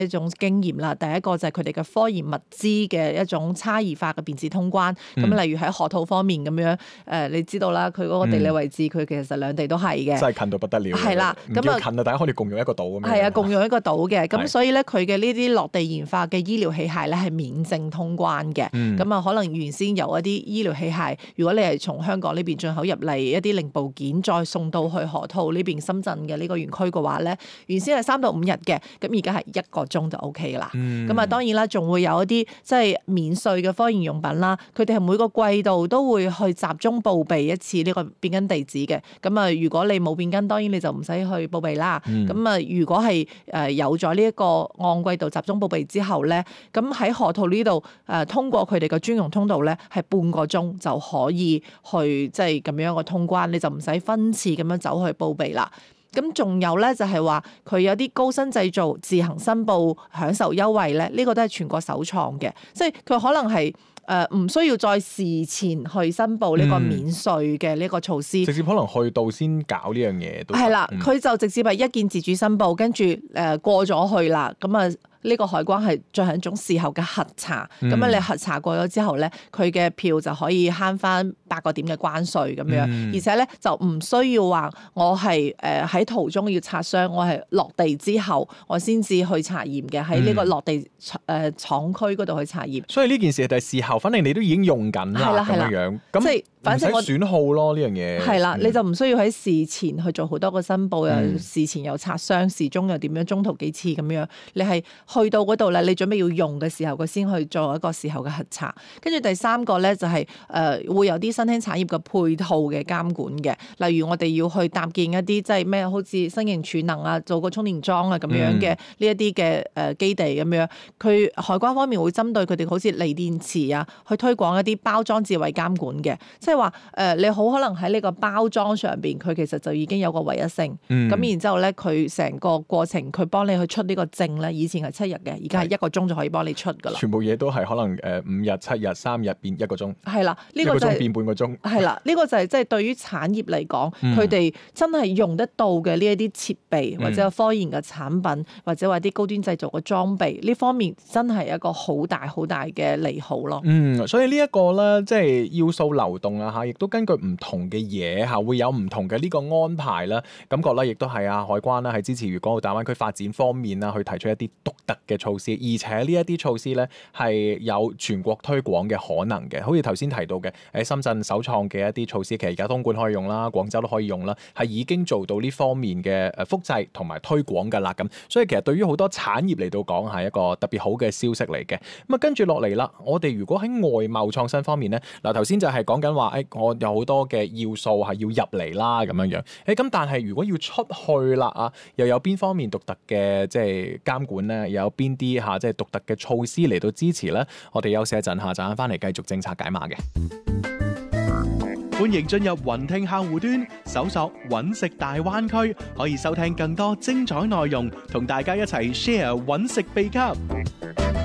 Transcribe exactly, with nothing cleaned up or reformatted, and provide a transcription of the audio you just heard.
一種經驗啦。第一個就係佢哋嘅科研物資嘅一種差異化嘅便捷通關。咁、嗯、例如喺河套方面咁樣，誒、呃、你知道啦，佢嗰個地理位置，佢、嗯、其實兩地都係嘅， 真係近到不得了。 係啦， 咁啊近啊，大家可以共用一個島咁樣。 係啊，共用一個島嘅。咁所以咧，佢嘅呢啲落地研發嘅醫療器械咧係免證通關嘅。咁、嗯、啊，可能原先有一啲醫療器械，如果你係從香港呢邊進口入嚟一啲零部件，再送到去河套呢邊深圳嘅呢個園區嘅話咧，原先係三到五日嘅，咁而家係一個鐘就 O K 啦。咁、嗯、啊，當然啦，仲會有一啲即係免稅嘅科研用品啦。佢哋係每個季度都會去集中報備一次呢個變更地址嘅。咁啊，如果你冇變更，當然你就唔使去報備啦。咁、嗯、啊，如果係誒有咗呢一個按季度集中報備之後咧，咁喺河套呢度誒通過佢哋嘅專用通道咧，係半個鐘就可以去即係咁樣嘅通關，你就唔使分次咁樣走去報備啦。咁仲有咧，就係話佢有啲高新製造自行申報享受優惠咧，呢、這個都係全國首創嘅，即係佢可能係誒唔需要再事前去申報呢個免稅嘅呢個措施、嗯， 直接可能去到先搞呢樣嘢都係啦。 佢、嗯、就直接係一鍵自主申報，跟住誒過咗去啦，咁啊。呢個海關係進行一種事後嘅核查，咁、嗯、啊你核查過咗之後咧，佢嘅票就可以慳翻八個點嘅關稅咁樣、嗯，而且咧就唔需要話我係誒喺途中要擦傷，我係落地之後我先至去查驗嘅，喺呢個落地誒、呃、廠區嗰度去查驗。 所以呢件事就係事後，反正你都已經用緊啦咁樣樣，咁即係反正我損耗咯呢樣嘢。係啦、嗯， 你就唔需要喺事前去做好多個申報，又、嗯、事前又擦傷，事中又點樣，中途幾次咁樣，你係。去到嗰度咧，你準備要用嘅時候，佢先去做一個事後嘅核查。跟住第三個咧就係、是、誒、呃、會有啲新興產業嘅配套嘅監管嘅，例如我哋要去搭建一啲即係咩，好似新型儲能啊，做個充電樁啊咁樣嘅呢一啲嘅誒基地咁樣。佢海關方面會針對佢哋好似鋰電池啊，去推廣一啲包裝智慧監管嘅，即係話誒你好可能喺呢個包裝上邊，佢其實就已經有個唯一性。咁、嗯、然之後咧，佢成個過程佢幫你去出呢個證咧，以前係七日嘅，而家係一個鐘就可以幫你出噶啦。全部嘢都係可能誒五日、七日、三日變一個鐘。 係啦，呢、這個就係、是、 變半個鐘。 係啦，呢、這個就係即係對於產業嚟講，佢、嗯、哋真係用得到嘅呢一啲設備，或者科研嘅產品，嗯、或者話啲高端製造嘅裝備，呢方面真係一個好大好大嘅利好咯。 嗯，所以呢一個咧，即係要素流動啊嚇，亦都根據唔同嘅嘢嚇，會有唔同嘅呢個安排啦。感覺咧，亦都係啊海關啦，喺支持粵港澳大灣區發展方面啦，去提出一啲獨特嘅措施，而且呢一啲措施咧係有全國推廣嘅可能嘅。好似頭先提到嘅喺深圳首創嘅一啲措施，其實而家東莞可以用啦，廣州都可以用啦，係已經做到呢方面嘅誒複製同埋推廣㗎啦。咁所以其實對於好多產業嚟到講係一個特別好嘅消息嚟嘅。咁啊跟住落嚟啦，我哋如果喺外貿創新方面咧，嗱頭先就係講緊話誒，我有好多嘅要素係要入嚟啦咁樣樣。誒咁但係如果要出去啦啊，又有邊方面獨特嘅即係監管咧？有邊啲嚇即係獨特嘅措施嚟到支持咧？我哋休息一陣下，陣間翻嚟繼續政策解碼嘅。 歡迎進入雲聽客戶端，搜索揾食大灣區，可以收聽更多精彩內容，同大家一齊 share 揾食秘笈。